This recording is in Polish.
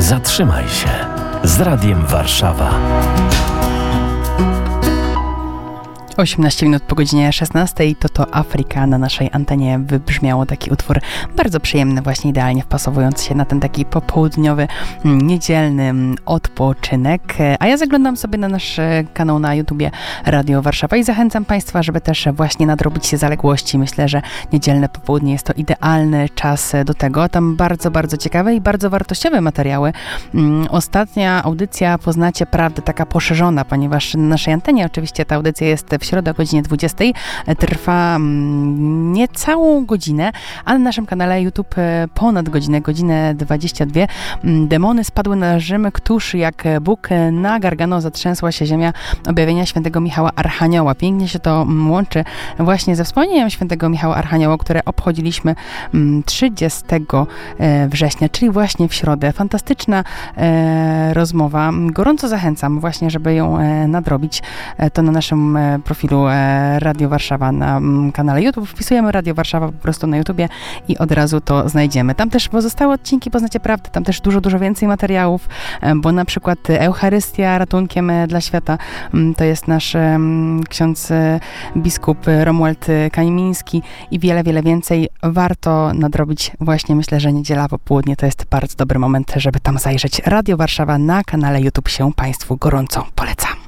Zatrzymaj się z Radiem Warszawa. 18 minut po godzinie 16 to Afryka na naszej antenie wybrzmiało taki utwór bardzo przyjemny, właśnie idealnie wpasowujący się na ten taki popołudniowy, niedzielny odpoczynek. A ja zaglądam sobie na nasz kanał na YouTubie Radio Warszawa i zachęcam Państwa, żeby też właśnie nadrobić się zaległości. Myślę, że niedzielne popołudnie jest to idealny czas do tego. Tam bardzo, bardzo ciekawe i bardzo wartościowe materiały. Ostatnia audycja Poznacie Prawdę, taka poszerzona, ponieważ na naszej antenie oczywiście ta audycja jest w środę o godzinie 20. Trwa niecałą godzinę, a na naszym kanale YouTube ponad godzinę 22. Demony spadły na Rzym, któż jak Bóg na Gargano zatrzęsła się ziemia, objawienia świętego Michała Archanioła. Pięknie się to łączy właśnie ze wspomnieniem świętego Michała Archanioła, które obchodziliśmy 30 września, czyli właśnie w środę. Fantastyczna rozmowa. Gorąco zachęcam właśnie, żeby ją nadrobić. To na naszym profilu Radio Warszawa na kanale YouTube. Wpisujemy Radio Warszawa po prostu na YouTubie i od razu to znajdziemy. Tam też pozostałe odcinki Poznacie Prawdę, tam też dużo więcej materiałów, bo na przykład Eucharystia ratunkiem dla świata to jest nasz ksiądz biskup Romuald Kamiński i wiele więcej. Warto nadrobić właśnie, myślę, że niedziela popołudnie to jest bardzo dobry moment, żeby tam zajrzeć. Radio Warszawa na kanale YouTube się Państwu gorąco polecam.